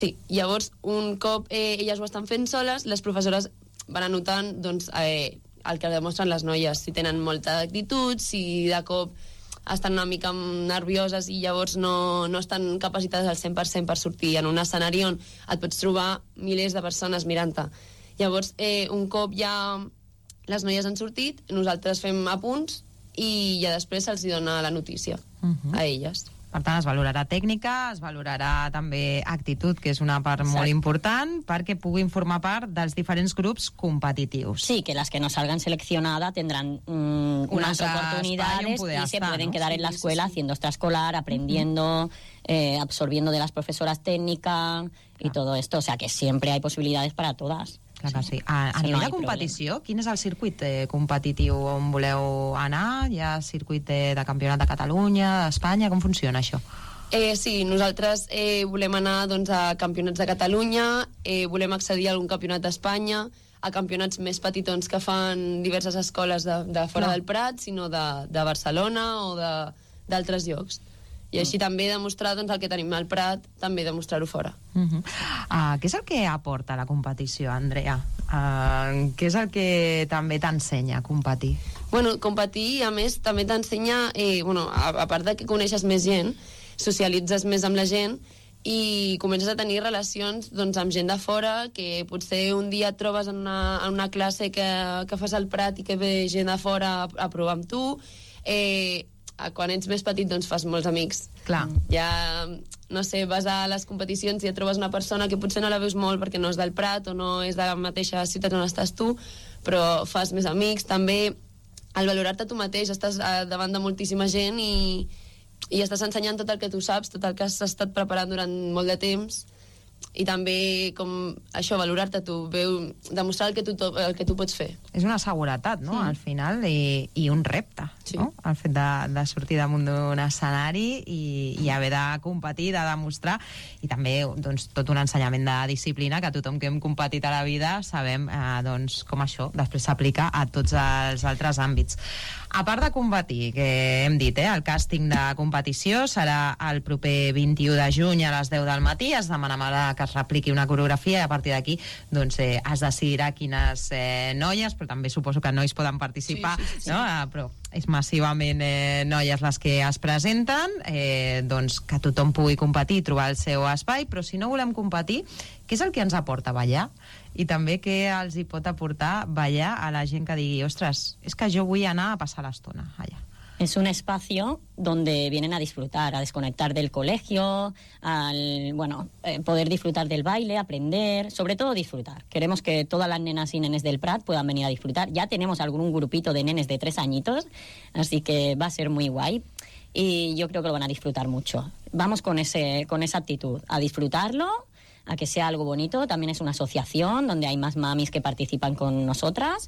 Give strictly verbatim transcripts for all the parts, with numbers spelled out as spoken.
Sí, llavors, un cop eh, elles ho estan fent soles, les professores van anotant doncs, eh, el que demostren les noies, si tenen molta actitud, si de cop estan una mica nervioses i llavors no, no estan capacitades al cent per cent per sortir en un escenari on et pots trobar milers de persones mirant-te. Llavors, eh, un cop ja les noies han sortit, nosaltres fem apunts i ja després se'ls dona la notícia uh-huh. a elles. Per tant, es valorarà tècnica, es valorarà també actitud, que és una part Exacte. Molt important, perquè puguin formar part dels diferents grups competitius. Sí, que las que no salgan seleccionadas tendrán mmm, unas oportunidades y se pueden ¿no? quedar sí, en la escuela sí, sí. haciendo extraescolar, aprendiendo, uh-huh. eh, absorbiendo de las profesoras técnica y ah. todo esto. O sea, que siempre hay posibilidades para todas. Clar que sí. A, a sí, nivell no de competició, problema. Quin és el circuit eh, competitiu on voleu anar? Hi ha circuit de, de campionat de Catalunya, d'Espanya? Com funciona això? Eh, sí, nosaltres eh, volem anar doncs, a campionats de Catalunya, eh, volem accedir a algun campionat d'Espanya, a campionats més petitons que fan diverses escoles de, de fora no. del Prat, sinó de, de Barcelona o d'altres llocs. I així mm. també demostrar doncs, el que tenim al Prat, també demostrar-ho fora. Uh-huh. Uh, què és el que aporta la competició, Andrea? Uh, què és el que també t'ensenya a competir? Bueno, competir, a més, també t'ensenya, eh, bueno, a, a part de que coneixes més gent, socialitzes més amb la gent i comences a tenir relacions doncs, amb gent de fora, que potser un dia et trobes en una, en una classe que, que fas al Prat i que ve gent de fora a, a provar amb tu. Eh, quan ets més petit doncs fas molts amics. Clar. Ja, no sé, vas a les competicions i et trobes una persona que potser no la veus molt perquè no és del Prat o no és de la mateixa ciutat on estàs tu, però fas més amics. També al valorar-te tu mateix estàs davant de moltíssima gent i, i estàs ensenyant tot el que tu saps, tot el que has estat preparant durant molt de temps, i també com això, valorar-te tu, veu, demostrar el que, tu, el que tu pots fer. És una seguretat, no?, mm. al final, i, i un repte, sí. no?, el fet de, de sortir damunt d'un escenari i, i haver de competir, de demostrar, i també doncs, tot un ensenyament de disciplina que tothom que hem competit a la vida sabem eh, doncs, com això després s'aplica a tots els altres àmbits. A part de competir, que hem dit, eh, el càsting de competició serà el proper vint-i-u de juny a les deu del matí, es demanarà que es repliqui una coreografia i a partir d'aquí doncs, eh, es decidirà quines eh, noies, però també suposo que nois poden participar, sí, sí, sí. no? Eh, però és massivament eh, noies les que es presenten, eh, doncs que tothom pugui competir i trobar el seu espai, però si no volem competir, què és el que ens aporta ballar? I també què els hi pot aportar ballar a la gent que digui, ostres, és que jo vull anar a passar l'estona allà. Es un espacio donde vienen a disfrutar, a desconectar del colegio, al bueno, eh, poder disfrutar del baile, aprender, sobre todo disfrutar. Queremos que todas las nenas y nenes del Prat puedan venir a disfrutar. Ya tenemos algún grupito de nenes de tres añitos, así que va a ser muy guay. Y yo creo que lo van a disfrutar mucho. Vamos con ese, con esa actitud, a disfrutarlo, a que sea algo bonito. También es una asociación donde hay más mamis que participan con nosotras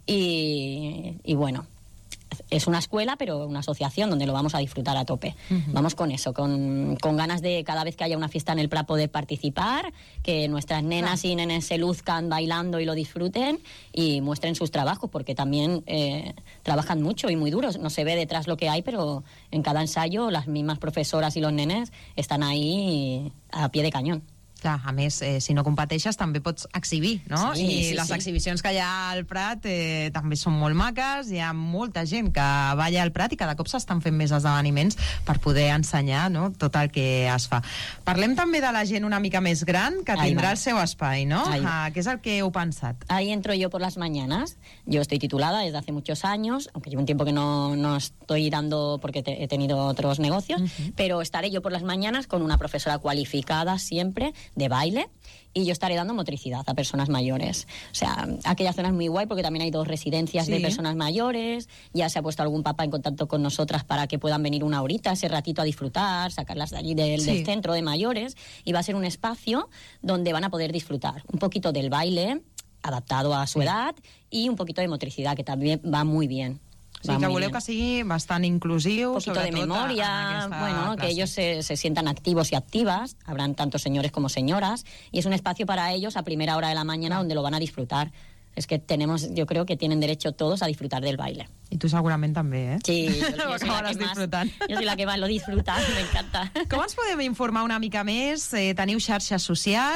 y, y bueno, es una escuela, pero una asociación donde lo vamos a disfrutar a tope. Uh-huh. Vamos con eso, con, con ganas de cada vez que haya una fiesta en el Prat poder participar, que nuestras nenas uh-huh. y nenes se luzcan bailando y lo disfruten y muestren sus trabajos, porque también eh, trabajan mucho y muy duros. No se ve detrás lo que hay, pero en cada ensayo las mismas profesoras y los nenes están ahí a pie de cañón. Clar, a més, eh, si no competeixes també pots exhibir, no? Sí, I sí, les sí. exhibicions que hi ha al Prat eh, també són molt maques, hi ha molta gent que balla al Prat i cada cop s'estan fent més esdeveniments per poder ensenyar, no?, tot el que es fa. Parlem també de la gent una mica més gran que tindrà el seu espai, no? Ah, què és el que heu pensat? Ahí entro yo por las mañanas. Yo estoy titulada desde hace muchos años, aunque llevo un tiempo que no, no estoy dando porque te, he tenido otros negocios, uh-huh. pero estaré yo por las mañanas con una profesora cualificada siempre de baile y yo estaré dando motricidad a personas mayores. O sea, aquella zona es muy guay porque también hay dos residencias sí. de personas mayores, ya se ha puesto algún papá en contacto con nosotras para que puedan venir una horita, ese ratito a disfrutar, sacarlas de allí del, sí. del centro de mayores, y va a ser un espacio donde van a poder disfrutar un poquito del baile adaptado a su sí. edad y un poquito de motricidad, que también va muy bien. Sí, que voleu que sigui bastant inclusiu, un poquito de memoria, bueno, clase. Que ellos se, se sientan activos y activas, habrán tanto señores como señoras, y es un espacio para ellos a primera hora de la mañana donde lo van a disfrutar. Es que tenemos, yo creo que tienen derecho todos a disfrutar del baile. I tu segurament també, eh? Sí, yo, yo, Lo soy la acabaràs que más, disfrutant. yo soy la que más lo disfruta, me encanta. Com ens podem informar una mica més? Eh, teniu xarxes socials?